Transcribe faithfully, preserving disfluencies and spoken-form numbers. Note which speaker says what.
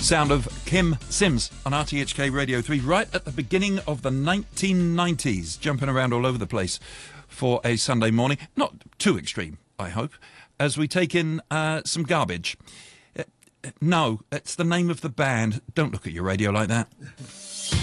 Speaker 1: Sound of Kim Sims on R T H K Radio three, right at the beginning of the nineteen nineties, jumping around all over the place for a Sunday morning. Not too extreme, I hope, as we take in uh, some garbage. Uh, no, it's the name of the band. Don't look at your radio like that.